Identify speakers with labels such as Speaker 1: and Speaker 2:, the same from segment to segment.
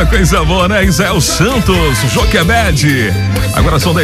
Speaker 1: Coisa boa, né? Israel Santos, Joquebed. Agora são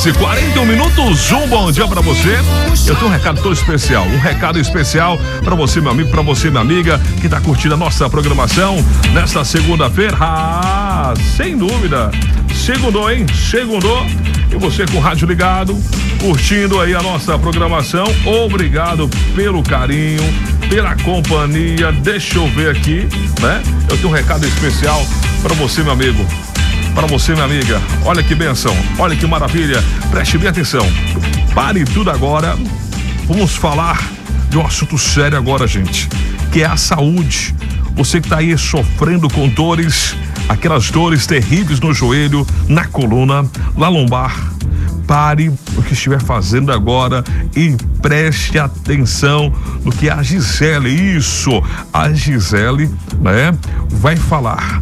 Speaker 1: 10h41. Um bom dia pra você. Eu tenho um recado todo especial. Um recado especial pra você, meu amigo, pra você, minha amiga, que tá curtindo a nossa programação nesta segunda-feira. Ah, sem dúvida. Segundou, hein? Segundou. E você com o rádio ligado, curtindo aí a nossa programação. Obrigado pelo carinho, pela companhia. Deixa eu ver aqui, né? Eu tenho um recado especial para você, meu amigo, para você, minha amiga. Olha que bênção, olha que maravilha. Preste bem atenção. Pare tudo agora. Vamos falar de um assunto sério agora, gente, que é a saúde. Você que está aí sofrendo com dores, aquelas dores terríveis no joelho, na coluna, na lombar. Pare o que estiver fazendo agora e preste atenção no que a Gisele, a Gisele, né, vai falar.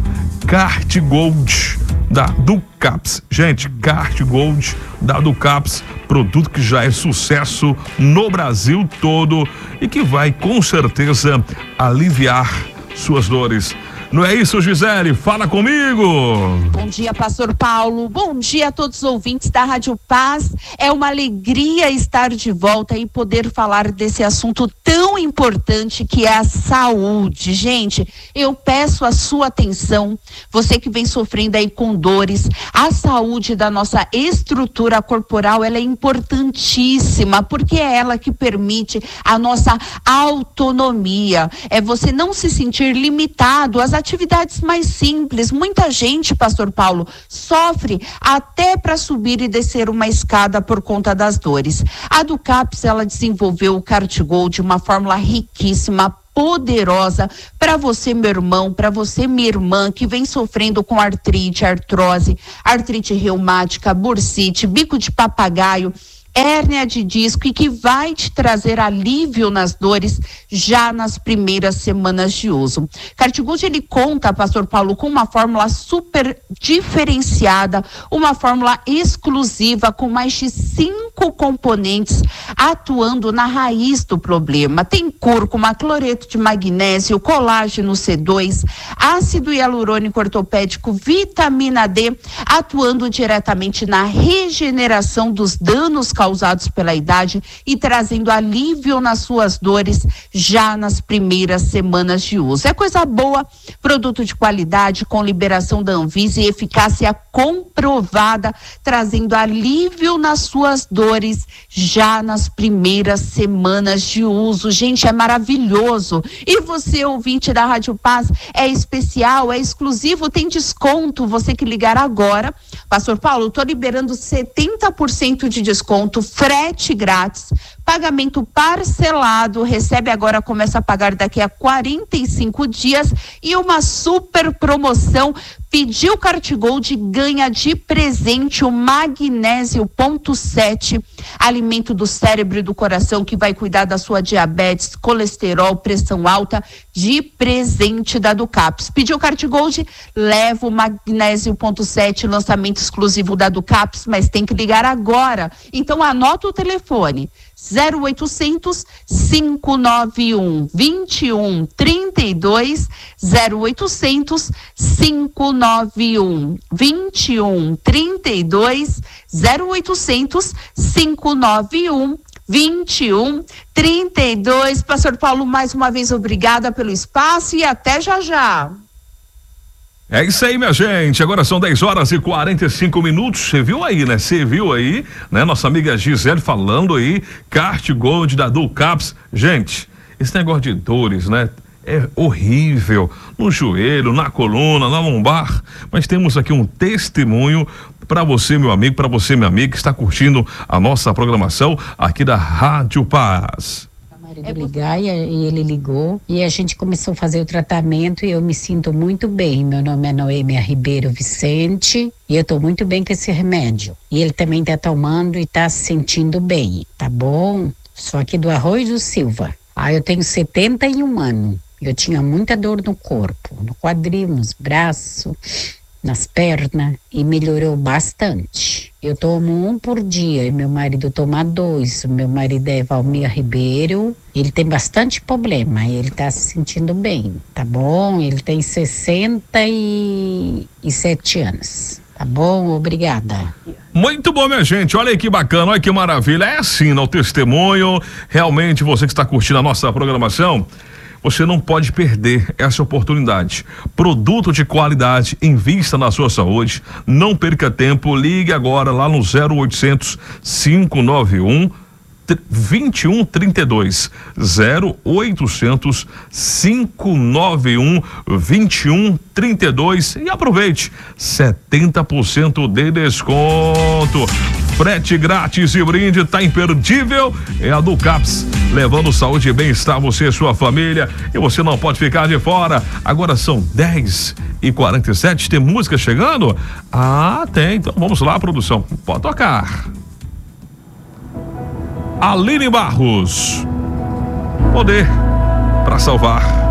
Speaker 1: Cartgold da Ducaps. Gente, Cartgold da Ducaps, produto que já é sucesso no Brasil todo e que vai com certeza aliviar suas dores. Não é isso, Gisele? Fala comigo!
Speaker 2: Bom dia, Pastor Paulo. Bom dia a todos os ouvintes da Rádio Paz. É uma alegria estar de volta e poder falar desse assunto tão importante que é a saúde. Gente, eu peço a sua atenção, você que vem sofrendo aí com dores. A saúde da nossa estrutura corporal, ela é importantíssima, porque é ela que permite a nossa autonomia. É você não se sentir limitado às atividades mais simples. Muita gente, Pastor Paulo, sofre até para subir e descer uma escada por conta das dores. A Ducaps, ela desenvolveu o Cartgold, uma fórmula riquíssima, poderosa para você, meu irmão, para você, minha irmã, que vem sofrendo com artrite, artrose, artrite reumática, bursite, bico de papagaio, hérnia de disco, e que vai te trazer alívio nas dores já nas primeiras semanas de uso. Cartgold, ele conta, Pastor Paulo, com uma fórmula super diferenciada, uma fórmula exclusiva com mais de 5 componentes atuando na raiz do problema. Tem cúrcuma, cloreto de magnésio, colágeno C2, ácido hialurônico ortopédico, vitamina D, atuando diretamente na regeneração dos danos causados pela idade e trazendo alívio nas suas dores já nas primeiras semanas de uso. É coisa boa, produto de qualidade com liberação da Anvisa e eficácia comprovada, trazendo alívio nas suas dores já nas primeiras semanas de uso. Gente, é maravilhoso. E você, ouvinte da Rádio Paz, é especial, é exclusivo, tem desconto. Você que ligar agora, Pastor Paulo, tô liberando 70% de desconto, frete grátis, pagamento parcelado, recebe agora, começa a pagar daqui a 45 dias e uma super promoção. Pediu Cartgold, ganha de presente o magnésio ponto 7, alimento do cérebro e do coração, que vai cuidar da sua diabetes, colesterol, pressão alta, de presente da Ducaps. Pediu Cartgold, leva o magnésio ponto 7, lançamento exclusivo da Ducaps, mas tem que ligar agora. Então anota o telefone: 0800 591 2132, 0800 591 2132, 0800 591 2132. Pastor Paulo, mais uma vez obrigada pelo espaço e até já já.
Speaker 1: É isso aí, minha gente. Agora são 10h45. Você viu aí, né? Você viu aí, né? Nossa amiga Gisele falando aí, Cartgold da Ducaps. Gente, esse negócio de dores, né? É horrível. No joelho, na coluna, na lombar. Mas temos aqui um testemunho para você, meu amigo, para você, minha amiga, que está curtindo a nossa programação aqui da Rádio Paz.
Speaker 3: Ligar e ele ligou e a gente começou a fazer o tratamento e eu me sinto muito bem. Meu nome é Noêmia Ribeiro Vicente e eu estou muito bem com esse remédio. E ele também está tomando e está se sentindo bem, tá bom? Sou aqui do Arroio do Silva. Eu tenho 71 anos. Eu tinha muita dor no corpo, no quadril, nos braços, nas pernas, e melhorou bastante. Eu tomo 1 por dia e meu marido toma 2. O meu marido é Valmir Ribeiro. Ele tem bastante problema, ele tá se sentindo bem, tá bom? Ele tem 67 anos. Tá bom? Obrigada.
Speaker 1: Muito bom, minha gente. Olha aí que bacana, olha que maravilha. É assim, o testemunho. Realmente, você que está curtindo a nossa programação, você não pode perder essa oportunidade. Produto de qualidade, invista na sua saúde. Não perca tempo, ligue agora lá no 0800 591 2132 0800 591 2132 e aproveite 70% de desconto. Frete grátis e brinde tá imperdível. É a do CAPS, levando saúde e bem-estar você e sua família, e você não pode ficar de fora. Agora são 10h47, tem música chegando? Ah, tem, então vamos lá, produção, pode tocar. Aline Barros, poder para salvar.